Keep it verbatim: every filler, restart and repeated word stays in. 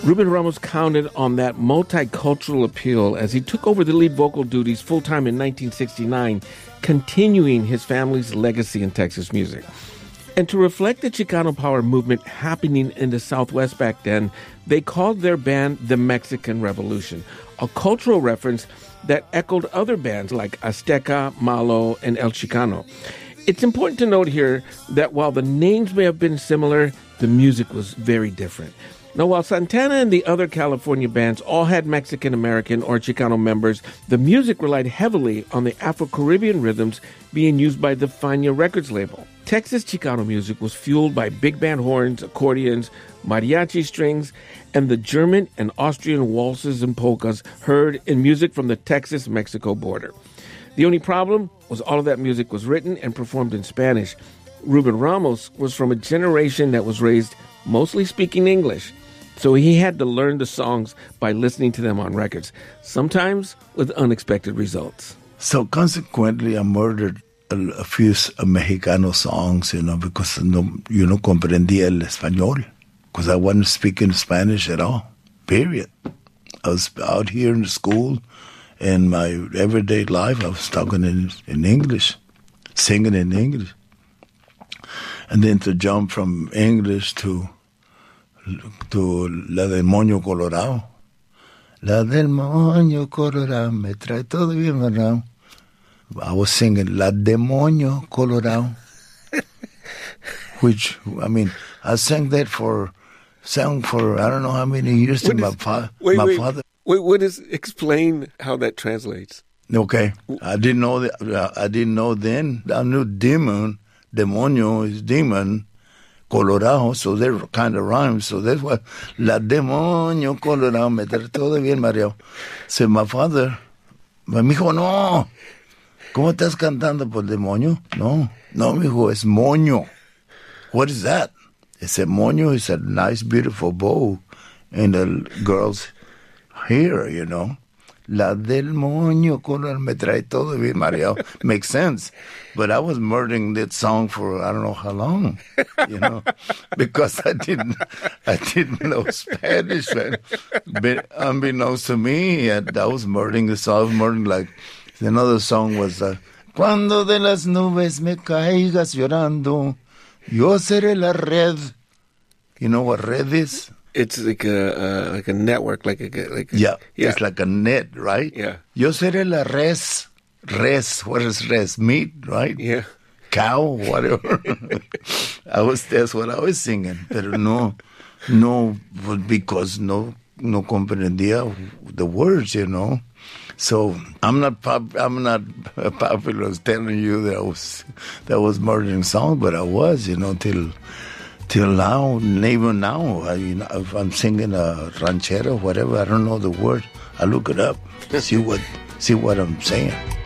Ruben Ramos counted on that multicultural appeal as he took over the lead vocal duties full-time in nineteen sixty-nine, continuing his family's legacy in Texas music. And to reflect the Chicano power movement happening in the Southwest back then, they called their band the Mexican Revolution, a cultural reference that echoed other bands like Azteca, Malo, and El Chicano. It's important to note here that while the names may have been similar, the music was very different. Now, while Santana and the other California bands all had Mexican-American or Chicano members, the music relied heavily on the Afro-Caribbean rhythms being used by the Fania Records label. Texas Chicano music was fueled by big band horns, accordions, mariachi strings, and the German and Austrian waltzes and polkas heard in music from the Texas-Mexico border. The only problem was all of that music was written and performed in Spanish. Ruben Ramos was from a generation that was raised mostly speaking English, so he had to learn the songs by listening to them on records, sometimes with unexpected results. So consequently, I murdered a, a few uh, Mexicano songs, you know, because no, you no comprendía el español, because I wasn't speaking Spanish at all, period. I was out here in the school, in my everyday life, I was talking in, in English, singing in English. And then to jump from English to to La del Moño Colorado. La del Moño Colorado me trae todo bien around. I was singing La Demonio Colorado, which, I mean, I sang that for, sang for I don't know how many years to my, fa- wait, my wait, father. Wait, what is, explain how that translates. Okay, I didn't know that. I didn't know then. I knew demon, demonio is demon, Colorado, so they're kind of rhymes. So that's why La Demonio Colorado me trató de bien mareado. So my father, me dijo, no, ¿cómo estás cantando por demonio? No, no, mijo, es moño. What is that? It's a moño. It's a nice, beautiful bow in the girl's hair, you know. La del moño color me trae todo bien mareado. Makes sense. But I was murdering that song for I don't know how long, you know, because I didn't, I didn't know Spanish. But unbeknownst to me, I was murdering the song. I was murdering like, another song was, uh, Cuando de las nubes me caigas llorando, yo seré la red. You know what red is? It's like a uh, like a network, like a like a, yeah, yeah, it's like a net, right? Yeah. Yo seré la res, res. What is res? Meat, right? Yeah. Cow, whatever. I was that's what I was singing, pero no, no, because no, no comprendía the words, you know. So I'm not pop, I'm not popular as telling you that I was that was murdering songs, but I was, you know, till. Till now, even now, I, you know, if I'm singing a ranchera, whatever, I don't know the word. I look it up, see what, see what I'm saying.